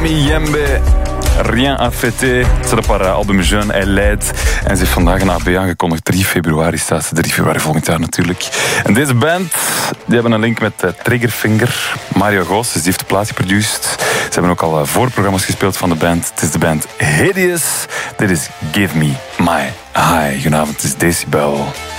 Mami Jembe. Rien à fêter. Zet op haar album Jeune et Laid. En ze heeft vandaag een AB aangekondigd. 3 februari staat ze. 3 februari volgend jaar natuurlijk. En deze band, die hebben een link met Triggerfinger. Mario Goos, die heeft de plaat geproduced. Ze hebben ook al voorprogramma's gespeeld van de band. Het is de band Hideous. Dit is Give Me My High. Goedenavond, het is Decibel.